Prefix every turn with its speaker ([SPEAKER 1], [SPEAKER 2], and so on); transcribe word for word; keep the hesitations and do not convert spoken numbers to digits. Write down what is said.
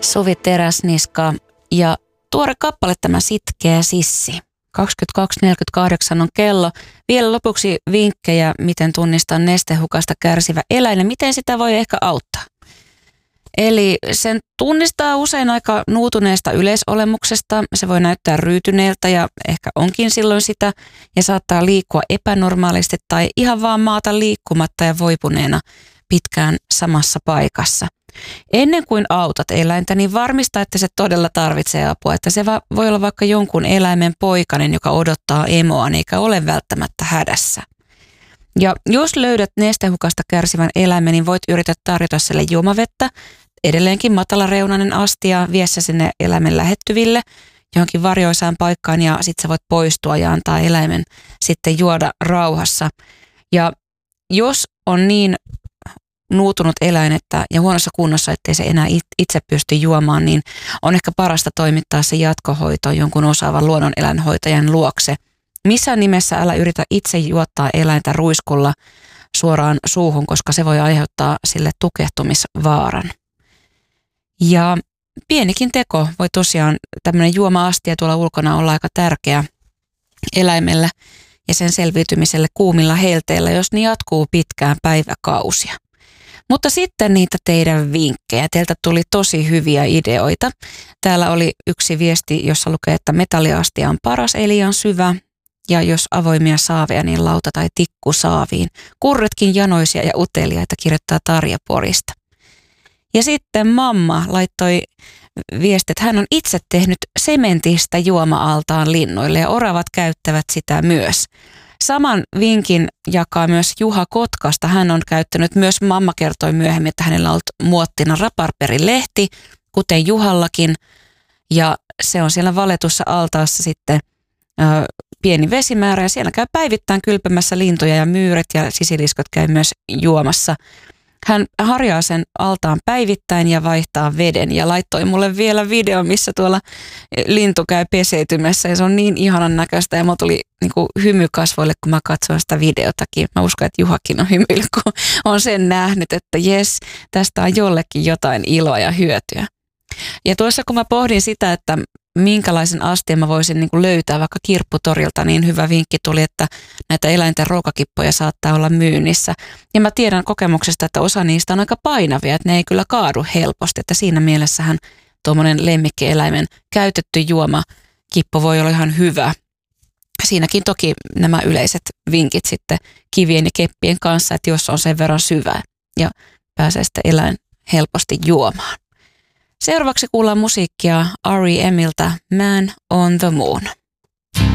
[SPEAKER 1] Suvi Teräsniska ja tuore kappale tämä Sitkeä sissi. kaksikymmentäkaksi neljäkymmentäkahdeksan on kello. Vielä lopuksi vinkkejä, miten tunnistaa nestehukasta kärsivä eläin ja miten sitä voi ehkä auttaa. Eli sen tunnistaa usein aika nuutuneesta yleisolemuksesta. Se voi näyttää ryytyneeltä ja ehkä onkin silloin sitä ja saattaa liikkua epänormaalisti tai ihan vaan maata liikkumatta ja voipuneena pitkään samassa paikassa. Ennen kuin autat eläintä, niin varmista, että se todella tarvitsee apua. Että se voi olla vaikka jonkun eläimen poikainen, joka odottaa emoa, eikä ole välttämättä hädässä. Ja jos löydät nestehukasta kärsivän eläimen, niin voit yrittää tarjota sille juomavettä. Edelleenkin matalareunainen astia, vie se sinne eläimen lähettyville johonkin varjoisaan paikkaan ja sitten sä voit poistua ja antaa eläimen sitten juoda rauhassa. Ja jos on niin nuutunut eläin että, ja huonossa kunnossa, ettei se enää itse pysty juomaan, niin on ehkä parasta toimittaa se jatkohoito jonkun osaavan luonnoneläinhoitajan luokse. Missään nimessä älä yritä itse juottaa eläintä ruiskulla suoraan suuhun, koska se voi aiheuttaa sille tukehtumisvaaran. Ja pienikin teko voi tosiaan, tämmöinen juoma-astia tuolla ulkona olla aika tärkeä eläimellä ja sen selviytymiselle kuumilla helteillä, jos ne jatkuu pitkään päiväkausia. Mutta sitten niitä teidän vinkkejä. Teiltä tuli tosi hyviä ideoita. Täällä oli yksi viesti, jossa lukee, että metalliastia on paras, eli liian syvä. Ja jos avoimia saaveja, niin lauta tai tikku saaviin. Kurretkin janoisia ja uteliaita, kirjoittaa Tarja Porista. Ja sitten mamma laittoi viesti, että hän on itse tehnyt sementistä juoma-altaan linnuille ja oravat käyttävät sitä myös. Saman vinkin jakaa myös Juha Kotkasta. Hän on käyttänyt myös, mamma kertoi myöhemmin, että hänellä on ollut muottina raparperin lehti, kuten Juhallakin. Ja se on siellä valetussa altaassa sitten ö, pieni vesimäärä ja siellä käy päivittäin kylpemässä lintuja ja myyret ja sisiliskot käy myös juomassa. Hän harjaa sen altaan päivittäin ja vaihtaa veden ja laittoi mulle vielä video, missä tuolla lintu käy peseytymässä ja se on niin ihanan näköistä ja mulla tuli niin kuin hymy kasvoille, kun mä katsoin sitä videotakin. Mä uskon, että Juhakin on hymyillyt, kun on sen nähnyt, että jes, tästä on jollekin jotain iloa ja hyötyä. Ja tuossa kun mä pohdin sitä, että minkälaisen asteen mä voisin niin kuin löytää vaikka kirpputorilta, niin hyvä vinkki tuli, että näitä eläinten ruokakippoja saattaa olla myynnissä. Ja mä tiedän kokemuksesta, että osa niistä on aika painavia, että ne ei kyllä kaadu helposti. Että siinä mielessähän tuommoinen lemmikkieläimen käytetty juomakippo voi olla ihan hyvä. Siinäkin toki nämä yleiset vinkit sitten kivien ja keppien kanssa, että jos on sen verran syvää ja pääsee sitten eläin helposti juomaan. Seuraavaksi kuullaan musiikkia R E M:ltä Man on the Moon.